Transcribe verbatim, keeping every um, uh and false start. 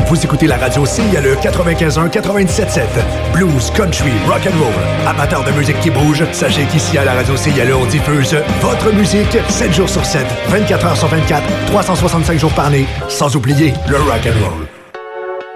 Vous écoutez la radio C I L E quatre-vingt-quinze un quatre-vingt-dix-sept sept. Blues, country, rock and roll. Amateurs de musique qui bouge, sachez qu'ici à la radio C I L E, on diffuse votre musique sept jours sur sept, vingt-quatre heures sur vingt-quatre, trois cent soixante-cinq jours par année, sans oublier le rock and roll.